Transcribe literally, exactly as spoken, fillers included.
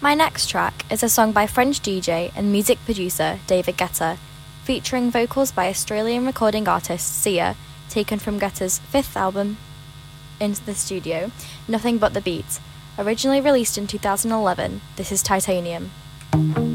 My next track is a song by French D J and music producer David Guetta, featuring vocals by Australian recording artist Sia, taken from Guetta's fifth album into the studio, Nothing But the Beat. Originally released in two thousand eleven, this is Titanium.